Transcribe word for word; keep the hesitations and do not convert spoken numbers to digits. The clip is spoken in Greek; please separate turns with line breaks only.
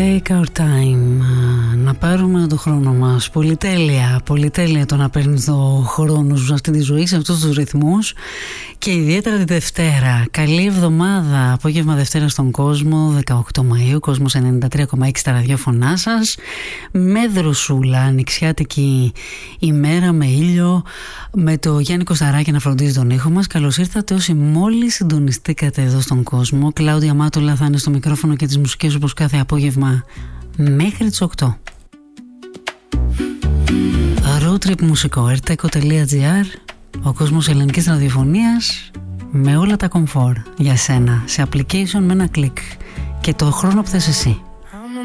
Take our time. Να πάρουμε το χρόνο μας. Πολυτέλεια, πολυτέλεια το να παίρνεις το χρόνο σου σε αυτή τη ζωή, σε αυτούς τους ρυθμούς. Και ιδιαίτερα τη Δευτέρα. Καλή εβδομάδα. Απόγευμα Δευτέρα στον κόσμο, δεκαοκτώ Μαΐου, Κόσμος ενενήντα τρία κόμμα έξι στα ραδιόφωνά σας. Με δροσούλα, ανοιξιάτικη ημέρα, με ήλιο, με το Γιάννη Κωσταράκη να φροντίζει τον ήχο μας. Καλώς ήρθατε όσοι μόλις συντονιστήκατε εδώ στον κόσμο. Κλάουδια Μάτουλα θα είναι στο μικρόφωνο και τις μουσικές όπως κάθε απόγευμα μέχρι τις οκτώ. Road Trip Μουσικό, ερτέκο τελεία τζι άρ, ο κόσμος ελληνικής ραδιοφωνίας με όλα τα κομφόρ για σένα, σε application με ένα κλικ και το χρόνο που θες εσύ.